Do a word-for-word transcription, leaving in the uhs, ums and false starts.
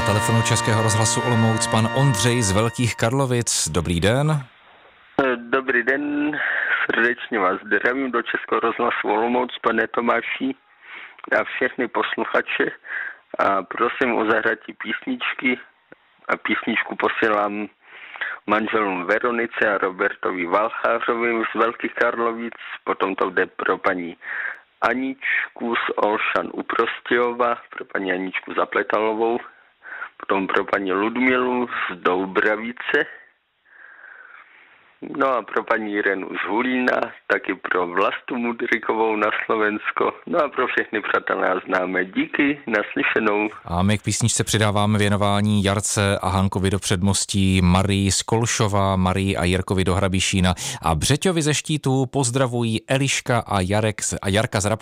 telefonu Českého rozhlasu Olomouc pan Ondřej z Velkých Karlovic. Dobrý den. Dobrý den, srdečně vás zdravím do Českého rozhlasu Olomouc, pane Tomáši, a všechny posluchače. A prosím o zahratí písničky a písničku posílám manželům Veronice a Robertovi Valchářovi z Velkých Karlovic. Potom to jde pro paní Aničku z Olšan u Prostějova, pro paní Aničku Zapletalovou, potom pro paní Ludmilu z Doubravice, no a pro paní Irenu z Hulína, taky pro Vlastu Mudrikovou na Slovensko, no a pro všechny přátelé a známé. Díky, naslyšenou. A my k písničce přidáváme věnování Jarce a Hankovi do Předmostí, Marii z Kolšova, Marii a Jirkovi do Hrabišína a Břeťovi ze Štítu pozdravují Eliška a, Jarek, a Jarka z Rapova.